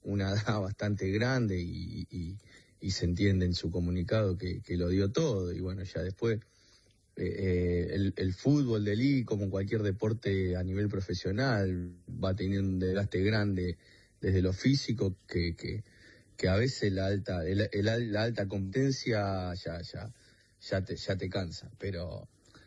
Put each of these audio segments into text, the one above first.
una edad bastante grande y se entiende en su comunicado que lo dio todo. Y bueno, ya después el fútbol de liga, como cualquier deporte a nivel profesional, va teniendo un desgaste grande desde lo físico que a veces la alta competencia ya te cansa, pero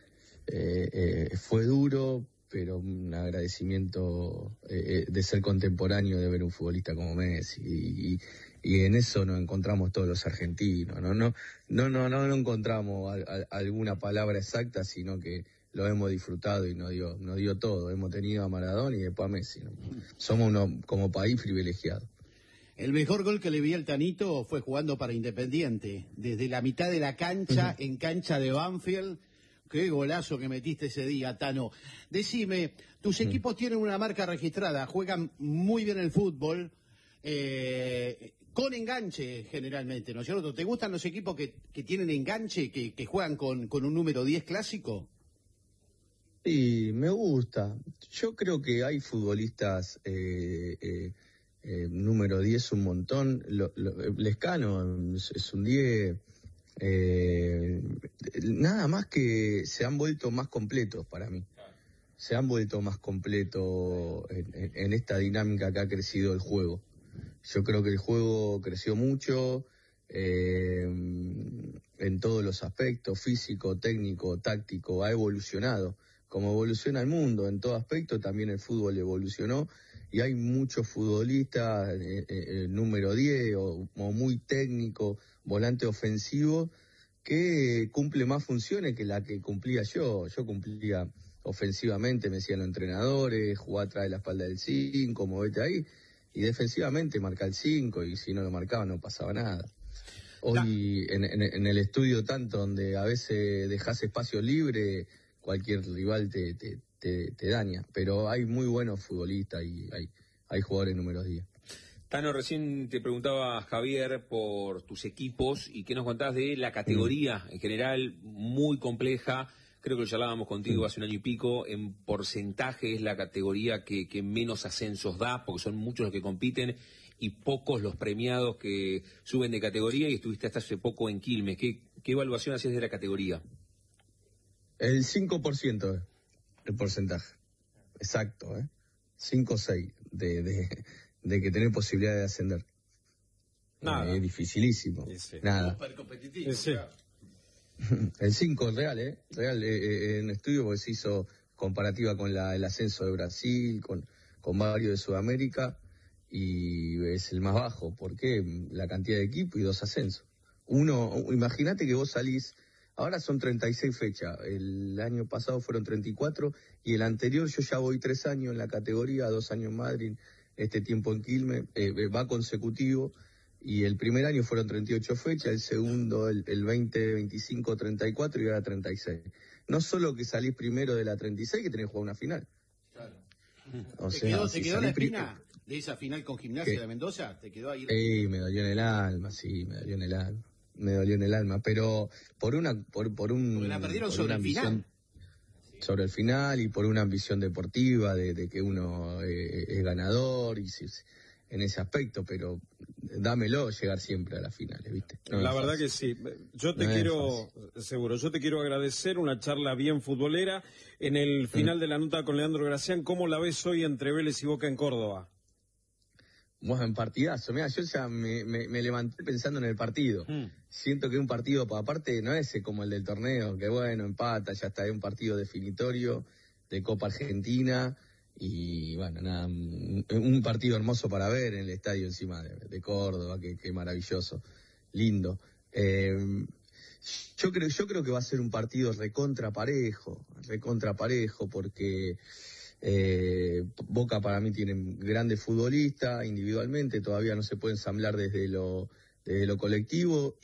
fue duro, pero un agradecimiento de ser contemporáneo, de ver un futbolista como Messi, y en eso nos encontramos todos los argentinos, no encontramos alguna palabra exacta, sino que lo hemos disfrutado y nos dio todo. Hemos tenido a Maradona y después a Messi, ¿no? Somos como país privilegiado. El mejor gol que le vi al Tanito fue jugando para Independiente, desde la mitad de la cancha, en cancha de Banfield. Qué golazo que metiste ese día, Tano. Decime, tus equipos tienen una marca registrada, juegan muy bien el fútbol, con enganche generalmente, ¿no es cierto? ¿Te gustan los equipos que tienen enganche, que juegan con un número 10 clásico? Sí, me gusta. Yo creo que hay futbolistas... número 10 un montón, Lescano es un 10, nada más que se han vuelto más completos para mí, se han vuelto más completos en esta dinámica que ha crecido el juego. Yo creo que el juego creció mucho en todos los aspectos, físico, técnico, táctico, ha evolucionado. Como evoluciona el mundo en todo aspecto, también el fútbol evolucionó y hay muchos futbolistas, número 10 o muy técnico, volante ofensivo, que cumple más funciones que la que cumplía yo. Yo cumplía ofensivamente, me decían los entrenadores, jugá atrás de la espalda del 5, movete ahí, y defensivamente marca el 5, y si no lo marcaba no pasaba nada. Hoy en el estudio tanto, donde a veces dejás espacio libre, cualquier rival te daña, pero hay muy buenos futbolistas y hay jugadores números 10. Tano, recién te preguntaba Javier por tus equipos y qué nos contabas de la categoría en general, muy compleja. Creo que lo charlábamos contigo hace un año y pico. En porcentaje es la categoría que menos ascensos da, porque son muchos los que compiten y pocos los premiados que suben de categoría, y estuviste hasta hace poco en Quilmes. ¿Qué evaluación hacías de la categoría? El 5% el porcentaje, exacto, 5 o 6 de que tener posibilidad de ascender. Nada. Es dificilísimo. Sí. Nada. Súper competitivo. Sí. El 5 real, real, en estudio, porque se hizo comparativa con el ascenso de Brasil, con varios de Sudamérica, y es el más bajo. ¿Por qué? La cantidad de equipo y 2 ascensos. Imagínate que vos salís, ahora son 36 fechas, el año pasado fueron 34, y el anterior yo ya voy 3 años en la categoría, 2 años en Madrid, este tiempo en Quilmes, va consecutivo, y el primer año fueron 38 fechas, el segundo, el 20, 25, 34 y ahora 36. No solo que salís primero de la 36, que tenés que jugar una final. Claro. O ¿Te sea, quedó la espina de esa final con Gimnasia de Mendoza? ¿Te quedó ahí? Me dolió en el alma, me dolió en el alma, pero porque la perdieron sobre el final. Sobre el final y por una ambición deportiva de que uno es ganador y en ese aspecto, pero dámelo llegar siempre a las finales, ¿viste? No la verdad que sí. Yo te quiero agradecer una charla bien futbolera. En el final de la nota con Leandro Gracián, ¿cómo la ves hoy entre Vélez y Boca en Córdoba? Bueno, en partidazo. Mira, yo ya me levanté pensando en el partido. Siento que un partido, aparte, no es como el del torneo, que bueno, empata, ya está, es un partido definitorio de Copa Argentina. Y bueno, nada, un partido hermoso para ver en el estadio encima de Córdoba, que maravilloso, lindo. Yo creo que va a ser un partido recontra parejo, porque Boca para mí tiene grandes futbolistas individualmente, todavía no se puede ensamblar desde lo colectivo,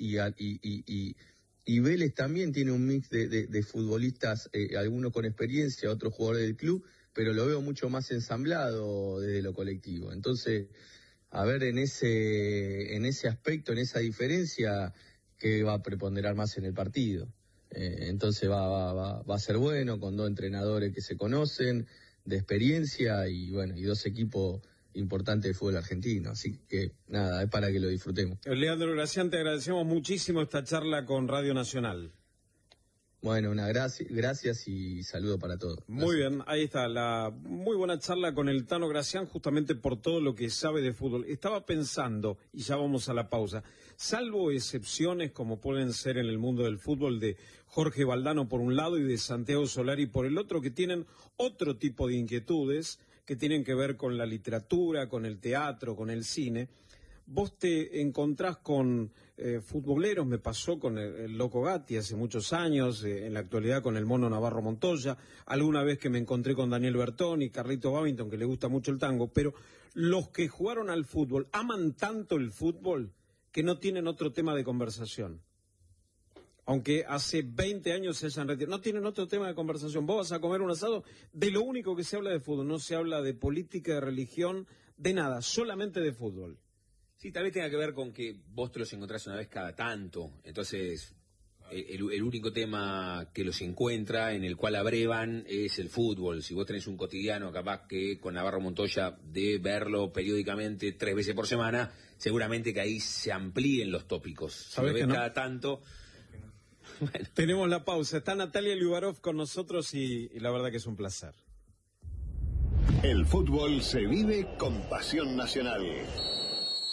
y Vélez también tiene un mix de futbolistas, algunos con experiencia, otros jugadores del club, pero lo veo mucho más ensamblado desde lo colectivo. Entonces, a ver en ese aspecto, en esa diferencia, que va a preponderar más en el partido. Entonces va a ser bueno, con 2 entrenadores que se conocen, de experiencia, y bueno, y 2 equipos importante del fútbol argentino. Así que nada, es para que lo disfrutemos. Leandro Gracián, te agradecemos muchísimo esta charla con Radio Nacional. Bueno, gracias y saludo para todos. Muy bien, ahí está, la muy buena charla con el Tano Gracián, justamente por todo lo que sabe de fútbol. Estaba pensando, y ya vamos a la pausa, salvo excepciones como pueden ser en el mundo del fútbol de Jorge Valdano por un lado y de Santiago Solari por el otro, que tienen otro tipo de inquietudes que tienen que ver con la literatura, con el teatro, con el cine. Vos te encontrás con futboleros, me pasó con el Loco Gatti hace muchos años, en la actualidad con el Mono Navarro Montoya, alguna vez que me encontré con Daniel Bertoni, Carlito Babington, que le gusta mucho el tango, pero los que jugaron al fútbol aman tanto el fútbol que no tienen otro tema de conversación. Aunque hace 20 años se hayan retirado, no tienen otro tema de conversación. Vos vas a comer un asado, de lo único que se habla de fútbol, no se habla de política, de religión, de nada, solamente de fútbol. Sí, tal vez tenga que ver con que vos te los encontrás una vez cada tanto, entonces el único tema que los encuentra, en el cual abrevan, es el fútbol. Si vos tenés un cotidiano, capaz que con Navarro Montoya, de verlo periódicamente 3 veces por semana, seguramente que ahí se amplíen los tópicos. Si lo ves cada tanto... Bueno. Tenemos la pausa, está Natalia Liubarov con nosotros y la verdad que es un placer. El fútbol se vive con pasión nacional.